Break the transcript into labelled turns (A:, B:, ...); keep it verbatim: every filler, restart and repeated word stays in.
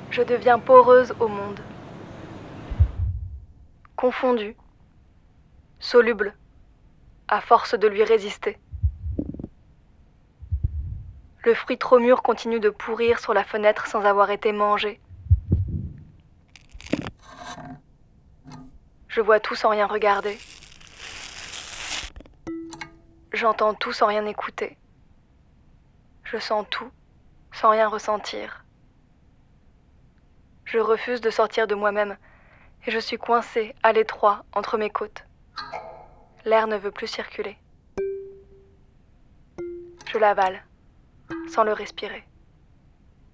A: Je deviens poreuse au monde. Confondue, soluble, à force de lui résister. Le fruit trop mûr continue de pourrir sur la fenêtre sans avoir été mangé. Je vois tout sans rien regarder. J'entends tout sans rien écouter. Je sens tout sans rien ressentir. Je refuse de sortir de moi-même et je suis coincée à l'étroit entre mes côtes. L'air ne veut plus circuler. Je l'avale sans le respirer.